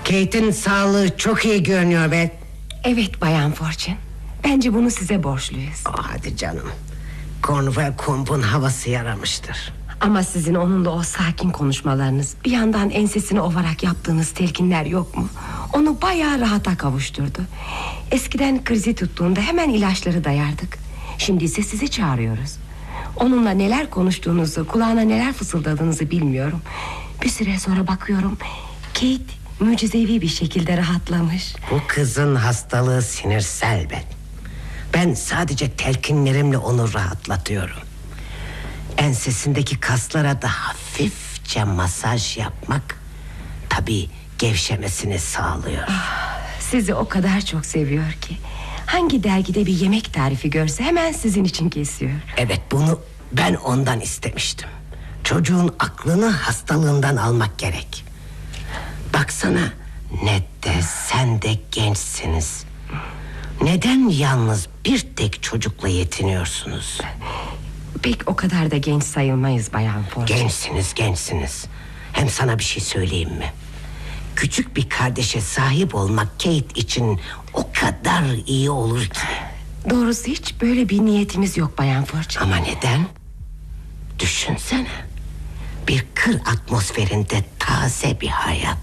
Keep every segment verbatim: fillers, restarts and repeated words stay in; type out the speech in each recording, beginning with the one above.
Kate'in sağlığı çok iyi görünüyor be. Evet Bayan Fortune, bence bunu size borçluyuz. Oh, hadi canım. Cornwall Comb'un havası yaramıştır. Ama sizin onunla o sakin konuşmalarınız, bir yandan ensesini ovarak yaptığınız telkinler yok mu? Onu bayağı rahata kavuşturdu. Eskiden krizi tuttuğunda hemen ilaçları dayardık. Şimdi ise sizi çağırıyoruz. Onunla neler konuştuğunuzu, kulağına neler fısıldadığınızı bilmiyorum. Bir süre sonra bakıyorum, Kate mucizevi bir şekilde rahatlamış. Bu kızın hastalığı sinirsel be. Ben sadece telkinlerimle onu rahatlatıyorum. Ensesindeki kaslara da hafifçe masaj yapmak tabii gevşemesini sağlıyor. Ah, sizi o kadar çok seviyor ki hangi dergide bir yemek tarifi görse hemen sizin için kesiyor. Evet, bunu ben ondan istemiştim. Çocuğun aklını hastalığından almak gerek. Baksana, Ned de sen de gençsiniz. Neden yalnız bir tek çocukla yetiniyorsunuz? Pek o kadar da genç sayılmayız Bayan Fortune. Gençsiniz, gençsiniz. Hem sana bir şey söyleyeyim mi? Küçük bir kardeşe sahip olmak Kate için o kadar iyi olur ki. Doğrusu hiç böyle bir niyetimiz yok Bayan Fortune. Ama neden? Düşünsene. Bir kır atmosferinde taze bir hayat.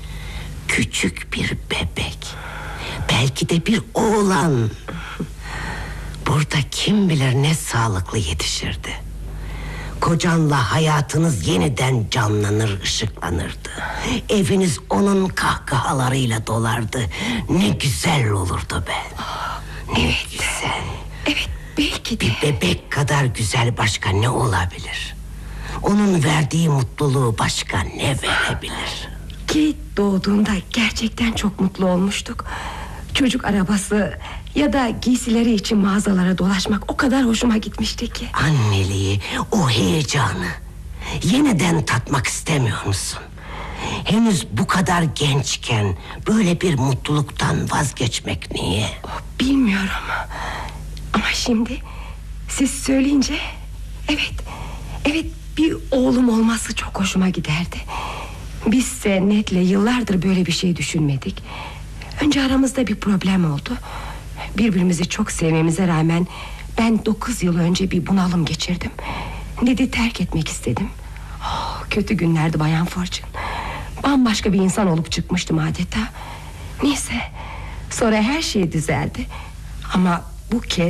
Küçük bir bebek. Belki de bir oğlan. Burada kim bilir ne sağlıklı yetişirdi. Kocanla hayatınız yeniden canlanır, ışıklanırdı. Eviniz onun kahkahalarıyla dolardı. Ne güzel olurdu be. Ne Evet. güzel. Evet, belki de. Bir bebek kadar güzel başka ne olabilir? Onun verdiği mutluluğu başka ne verebilir? Kate doğduğunda gerçekten çok mutlu olmuştuk. Çocuk arabası ya da giysileri için mağazalara dolaşmak o kadar hoşuma gitmişti ki. Anneliği, o heyecanı yeniden tatmak istemiyor musun? Henüz bu kadar gençken böyle bir mutluluktan vazgeçmek niye? Oh, bilmiyorum. Ama şimdi siz söyleyince, evet, evet, bir oğlum olması çok hoşuma giderdi. Bizse Ned'le yıllardır böyle bir şey düşünmedik. Önce aramızda bir problem oldu. Birbirimizi çok sevmemize rağmen ben dokuz yıl önce bir bunalım geçirdim. Ned'i terk etmek istedim. Oh, kötü günlerdi Bayan Fortune. Bambaşka bir insan olup çıkmıştım adeta. Neyse, sonra her şey düzeldi. Ama bu kez